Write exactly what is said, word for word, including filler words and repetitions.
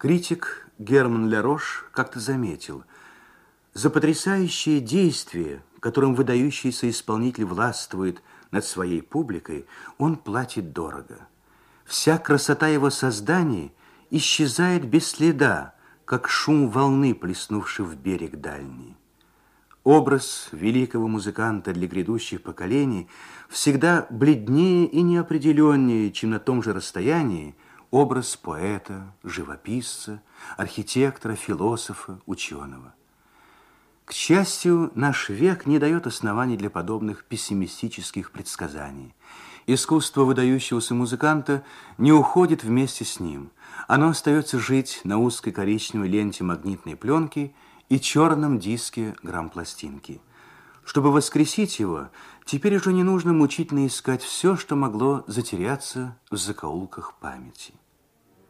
Критик Герман Лерош как-то заметил: за потрясающее действие, которым выдающийся исполнитель властвует над своей публикой, он платит дорого. Вся красота его созданий исчезает без следа, как шум волны, плеснувшей в берег дальний. Образ великого музыканта для грядущих поколений всегда бледнее и неопределеннее, чем на том же расстоянии образ поэта, живописца, архитектора, философа, ученого. К счастью, наш век не дает оснований для подобных пессимистических предсказаний. Искусство выдающегося музыканта не уходит вместе с ним. Оно остается жить на узкой коричневой ленте магнитной пленки и черном диске грампластинки. Чтобы воскресить его, теперь уже не нужно мучительно искать все, что могло затеряться в закоулках памяти.